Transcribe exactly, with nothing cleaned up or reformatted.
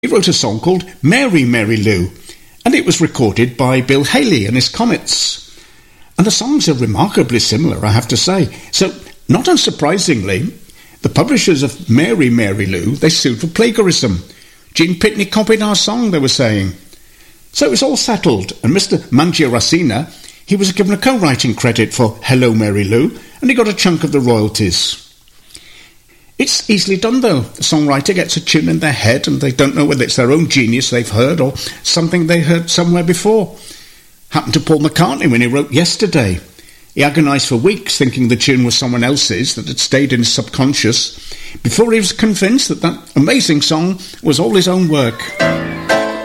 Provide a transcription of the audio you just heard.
He wrote a song called Mary, Mary Lou, and it was recorded by Bill Haley and his Comets. And the songs are remarkably similar, I have to say. So, not unsurprisingly, the publishers of Mary, Mary Lou, they sued for plagiarism. Gene Pitney copied our song, they were saying. So it was all settled, and Mister Mangiaracina, he was given a co-writing credit for Hello, Mary Lou, and he got a chunk of the royalties. It's easily done, though. The songwriter gets a tune in their head and they don't know whether it's their own genius they've heard or something they heard somewhere before. Happened to Paul McCartney when he wrote Yesterday. He agonised for weeks thinking the tune was someone else's that had stayed in his subconscious before he was convinced that that amazing song was all his own work.